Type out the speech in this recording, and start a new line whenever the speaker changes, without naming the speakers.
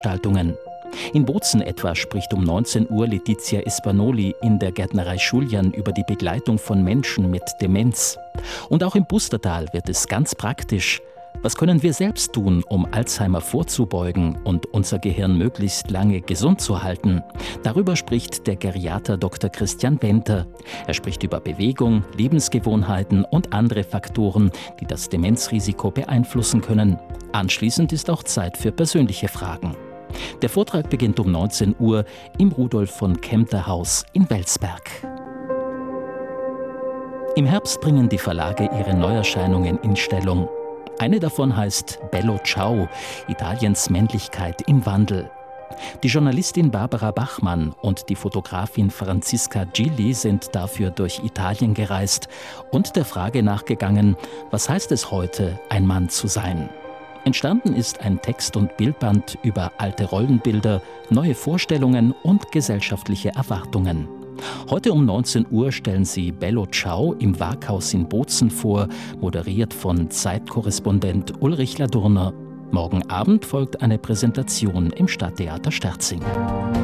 Veranstaltungen. In Bozen etwa spricht um 19 Uhr Letizia Espanoli in der Gärtnerei Schuljan über die Begleitung von Menschen mit Demenz. Und auch im Bustertal wird es ganz praktisch. Was können wir selbst tun, um Alzheimer vorzubeugen und unser Gehirn möglichst lange gesund zu halten? Darüber spricht der Geriater Dr. Christian Benter. Er spricht über Bewegung, Lebensgewohnheiten und andere Faktoren, die das Demenzrisiko beeinflussen können. Anschließend ist auch Zeit für persönliche Fragen. Der Vortrag beginnt um 19 Uhr im Rudolf von Kempter Haus in Welsberg. Im Herbst bringen die Verlage ihre Neuerscheinungen in Stellung. Eine davon heißt Bello Ciao, Italiens Männlichkeit im Wandel. Die Journalistin Barbara Bachmann und die Fotografin Franziska Gilli sind dafür durch Italien gereist und der Frage nachgegangen, was heißt es heute, ein Mann zu sein? Entstanden ist ein Text- und Bildband über alte Rollenbilder, neue Vorstellungen und gesellschaftliche Erwartungen. Heute um 19 Uhr stellen sie Bello Ciao im Waghaus in Bozen vor, moderiert von Zeitkorrespondent Ulrich Ladurner. Morgen Abend folgt eine Präsentation im Stadttheater Sterzing.